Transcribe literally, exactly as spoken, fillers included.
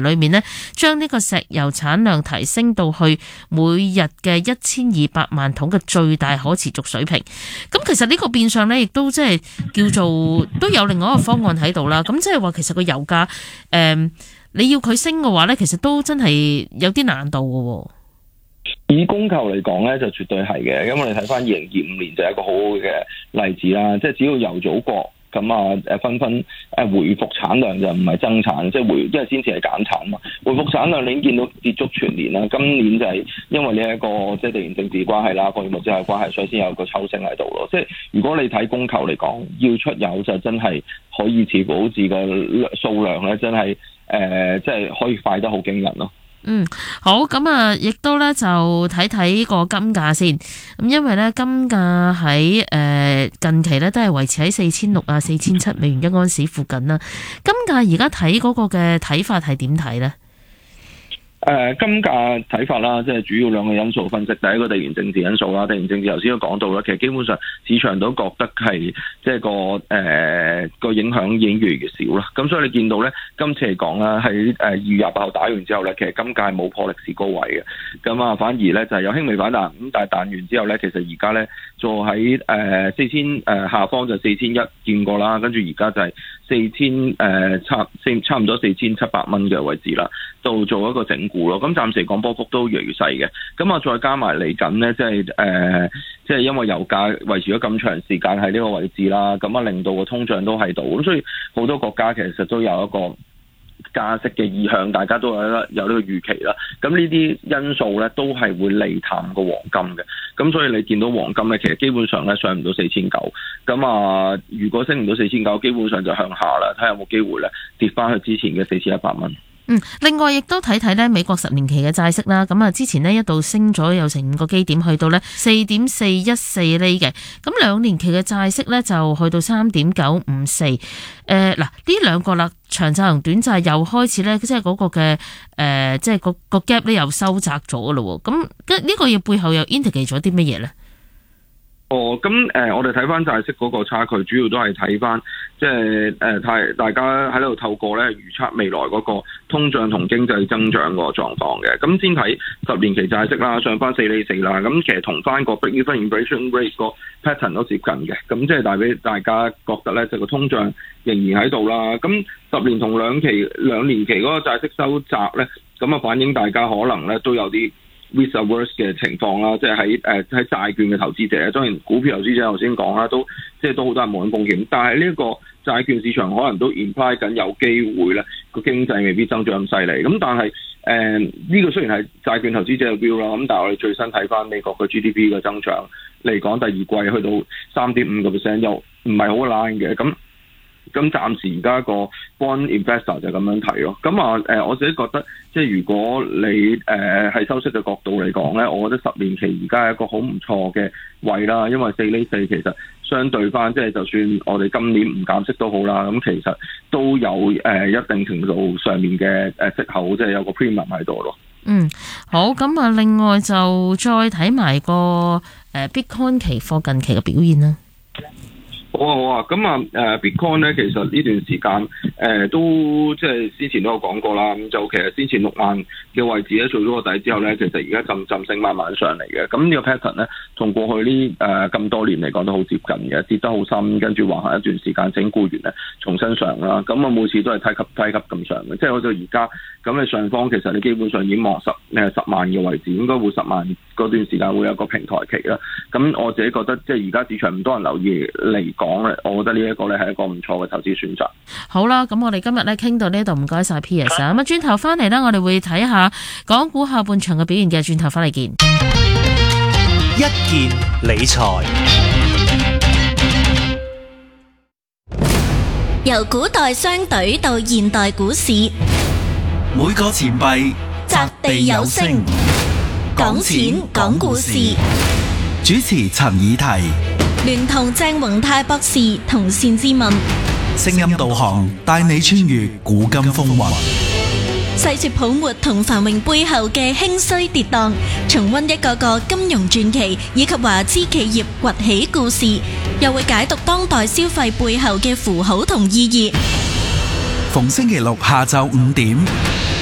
裏面呢，將呢個石油產量提升到去每日嘅一千二百萬桶嘅最大可持續水平。咁其實呢個變相呢，亦都即係叫做都有另外一個方案喺度啦。咁即係話其實個油價誒、嗯，你要佢升嘅話呢，其實都真係有啲難度嘅。 以供求嚟講咧，就絕對係嘅，因為你睇翻二零二五年就係一個好好嘅例子啦。即係只要油組國咁啊，誒紛紛誒回復產量就唔係增產，即係回，因為先前係減產嘛。回復產量你已經見到跌足全年啦。今年就係因為呢一個即係地緣政治關係啦，國際物資嘅關係，所以先有個抽升喺度咯。即係如果你睇供求嚟講，要出油就真係可以持保持個數量咧，真係誒，即係可以快得好驚人咯。 嗯，好，咁啊，亦都咧就睇睇個金價先，咁因為咧金價喺誒近期咧都係維持喺四千六啊、四千七美元一盎司附近啦。金價而家睇嗰個嘅睇法係點睇咧？ 誒、呃、金價睇法啦，即係主要兩個因素分析。第一個地緣政治因素啦，地緣政治頭先都講到啦，其實基本上市場都覺得係即係個誒、呃、個影響已經越嚟越少啦。咁所以你見到咧，今次嚟講啦，喺誒二月廿八號打完之後咧，其實金價係冇破歷史高位嘅。咁啊，反而咧就係有輕微反彈，咁但係彈完之後咧，其實而家咧就喺誒四千誒下方就四千一見過啦，跟住而家就係四千誒差四差唔多四千七百蚊嘅位置啦，就做一個整固咯。咁暫時嚟講波幅都越嚟越細嘅。咁啊，再加埋嚟緊咧，即係誒，即係因為油價維持咗咁長時間喺呢個位置啦，咁啊令到個通脹都喺度，咁所以好多國家其實都有一個加息嘅意向，大家都有有呢個預期啦。咁呢啲因素咧都係會利淡個黃金嘅。咁所以你見到黃金咧，其實基本上咧上唔到四千九。咁啊，如果升唔到四千九，基本上就向下啦。睇下有冇機會咧跌翻去之前嘅四千一百蚊。 嗯，另外亦都睇睇咧美國十年期嘅債息啦，咁啊之前呢一度升咗有成五個基點，去到咧四點四一四厘嘅，咁兩年期嘅債息咧就去到三點九五四。誒嗱呢兩個啦，長債同短債又開始咧，即係嗰個嘅誒、呃，即係個個 gap 咧又收窄咗噶咯。咁呢個嘢背後又 indicate 咗啲乜嘢咧？ 哦，咁誒、呃，我哋睇翻債息嗰個差距，主要都係睇翻即係誒，太、呃、大家喺度透過咧預測未來嗰個通脹同經濟增長個狀況嘅。咁先睇十年期債息啦，上翻四厘四啦。咁其實同翻個 break-even inflation rate 個 pattern 都接近嘅。咁即係帶俾大家覺得咧，就個通脹仍然喺度啦。咁十年同兩期兩年期嗰個債息收窄咧，咁啊反映大家可能咧都有啲risk-averse 嘅情況啦，即係喺誒喺債券嘅投資者，當然股票投資者頭先講啦，都即係都好多人冇咁風險。但係呢一個債券市場可能都 imply 緊有機會咧，個經濟未必增長咁犀利。咁但係誒呢個雖然係債券投資者嘅 view 啦，咁但係我哋最新睇翻美國嘅 G D P 嘅增長嚟講，第二季去到三點五個 percent 又唔係好爛嘅。咁咁暫時而家個 bond investor 就咁樣睇咯。咁啊誒，我自己覺得即係如果你誒喺、呃、收息嘅角度嚟講咧，我覺得十年期而家係一個好唔錯嘅位啦。因為四厘四其實相對翻，即係就算我哋今年唔減息都好啦，咁其實都有誒、呃、一定程度上面嘅誒息口，即係有個 premium 喺度咯。嗯， 好。咁啊，另外就再睇埋個誒 Bitcoin 期貨近期嘅表現啦。 好啊好啊，咁啊誒 Bitcoin 咧，其實呢段時間誒、呃、都即係之前都有講過啦，咁就其實先前六萬嘅位置咧做咗個底之後咧，其實而家浸浸升慢慢上嚟嘅。咁呢個 pattern 咧，同過去呢誒咁多年嚟講都好接近嘅，跌得好深，跟住橫行一段時間整固完咧，重新上啦。咁啊每次都係梯級梯級咁上嘅，即係好似而家咁你上方其實你基本上已經望十誒十萬嘅位置，應該會十萬嗰段時間會有一個平台期啦。咁我自己覺得即係而家市場唔多人留意嚟講咧，我覺得呢一個咧係一個唔錯嘅投資選擇。 好啦，咁我哋今日咧傾到呢度，唔該晒 Piers 啊。咁啊轉頭翻嚟啦，我哋會睇下港股下半場嘅表現嘅，轉頭翻嚟見。 一件理財， 由古代商隊到現代股市， 每個錢幣擲地有聲，講錢講故事。 主持陳以提， 聯同鄭宏泰博士同單之問， 聲音導航帶你穿越古今風雲， 細說泡沫同繁榮背後嘅興衰跌宕，重溫一個個金融傳奇以及華資企業崛起故事，又會解讀當代消費背後嘅符號同意義。 逢星期六下晝五點，